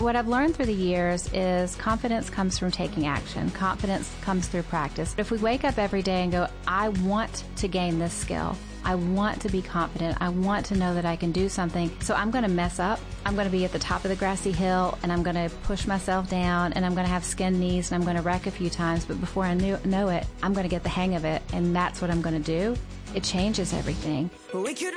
What I've learned through the years is confidence comes from taking action. Confidence comes through practice. If we wake up every day and go, I want to gain this skill, I want to be confident, I want to know that I can do something, so I'm going to mess up, I'm going to be at the top of the grassy hill, and I'm going to push myself down, and I'm going to have skinned knees, and I'm going to wreck a few times, but before I know it, I'm going to get the hang of it, and that's what I'm going to do. It changes everything.